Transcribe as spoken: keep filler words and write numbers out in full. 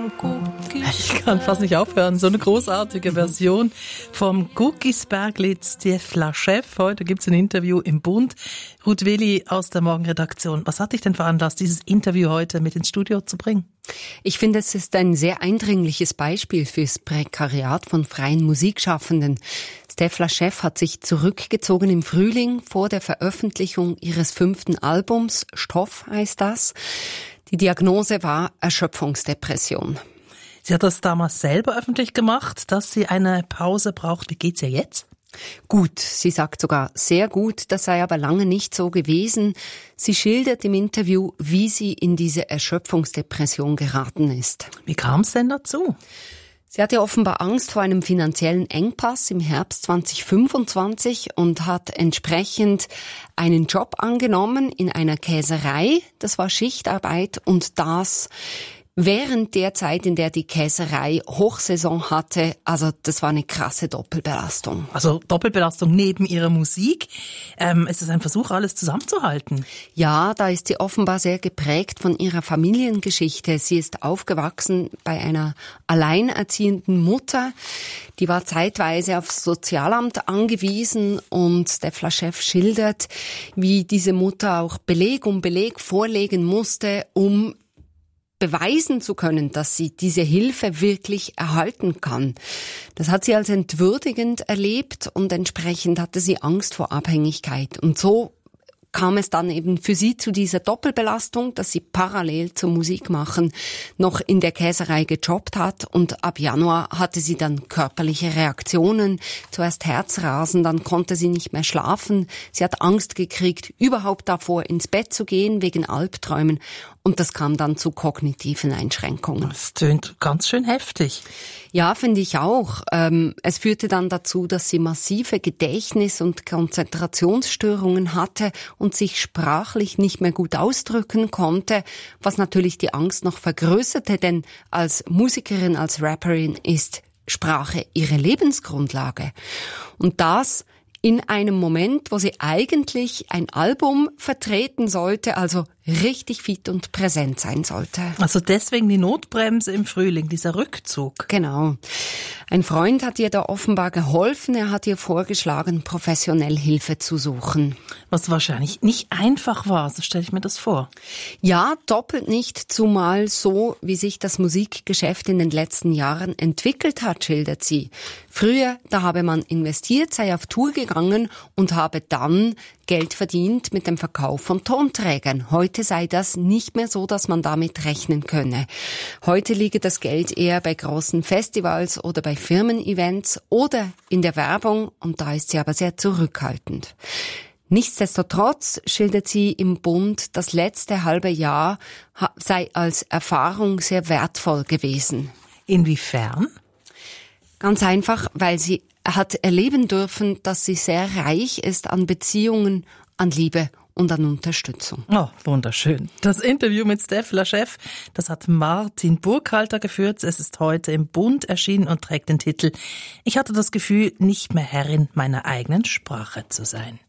vom Guckis. Ich kann fast nicht aufhören. So eine großartige Version vom Guckisberglied Stef Laschef. Heute gibt es ein Interview im Bund. Ruth Willi aus der Morgenredaktion. Was hat dich denn veranlasst, dieses Interview heute mit ins Studio zu bringen? Ich finde, es ist ein sehr eindringliches Beispiel fürs Prekariat von freien Musikschaffenden. Stef Laschef hat sich zurückgezogen im Frühling vor der Veröffentlichung ihres fünften Albums. Stoff heißt das. Die Diagnose war Erschöpfungsdepression. Sie hat das damals selber öffentlich gemacht, dass sie eine Pause braucht. Wie geht's ihr jetzt? Gut, sie sagt sogar sehr gut, das sei aber lange nicht so gewesen. Sie schildert im Interview, wie sie in diese Erschöpfungsdepression geraten ist. Wie kam es denn dazu? Sie hatte offenbar Angst vor einem finanziellen Engpass im Herbst zwanzig fünfundzwanzig und hat entsprechend einen Job angenommen in einer Käserei. Das war Schichtarbeit und das während der Zeit, in der die Käserei Hochsaison hatte. Also das war eine krasse Doppelbelastung. Also Doppelbelastung neben ihrer Musik. Ähm, ist es ein Versuch, alles zusammenzuhalten? Ja, da ist sie offenbar sehr geprägt von ihrer Familiengeschichte. Sie ist aufgewachsen bei einer alleinerziehenden Mutter. Die war zeitweise aufs Sozialamt angewiesen und der Laschef schildert, wie diese Mutter auch Beleg um Beleg vorlegen musste, um beweisen zu können, dass sie diese Hilfe wirklich erhalten kann. Das hat sie als entwürdigend erlebt und entsprechend hatte sie Angst vor Abhängigkeit. Und so kam es dann eben für sie zu dieser Doppelbelastung, dass sie parallel zum Musikmachen noch in der Käserei gejobbt hat und ab Januar hatte sie dann körperliche Reaktionen, zuerst Herzrasen, dann konnte sie nicht mehr schlafen, sie hat Angst gekriegt, überhaupt davor ins Bett zu gehen wegen Albträumen und das kam dann zu kognitiven Einschränkungen. Das tönt ganz schön heftig. Ja, finde ich auch. Ähm, es führte dann dazu, dass sie massive Gedächtnis- und Konzentrationsstörungen hatte und sich sprachlich nicht mehr gut ausdrücken konnte, was natürlich die Angst noch vergrößerte, denn als Musikerin, als Rapperin ist Sprache ihre Lebensgrundlage. Und das in einem Moment, wo sie eigentlich ein Album vertreten sollte, also richtig fit und präsent sein sollte. Also deswegen die Notbremse im Frühling, dieser Rückzug. Genau. Ein Freund hat ihr da offenbar geholfen. Er hat ihr vorgeschlagen, professionell Hilfe zu suchen. Was wahrscheinlich nicht einfach war, so stelle ich mir das vor. Ja, doppelt nicht, zumal so, wie sich das Musikgeschäft in den letzten Jahren entwickelt hat, schildert sie. Früher, da habe man investiert, sei auf Tour gegangen und habe dann Geld verdient mit dem Verkauf von Tonträgern. Heute sei das nicht mehr so, dass man damit rechnen könne. Heute liege das Geld eher bei großen Festivals oder bei Firmen-Events oder in der Werbung und da ist sie aber sehr zurückhaltend. Nichtsdestotrotz schildert sie im Bund, das letzte halbe Jahr sei als Erfahrung sehr wertvoll gewesen. Inwiefern? Ganz einfach, weil sie hat erleben dürfen, dass sie sehr reich ist an Beziehungen, an Liebe und an Unterstützung. Oh, wunderschön. Das Interview mit Stef Laschef, das hat Martin Burkhalter geführt. Es ist heute im Bund erschienen und trägt den Titel „Ich hatte das Gefühl, nicht mehr Herrin meiner eigenen Sprache zu sein“.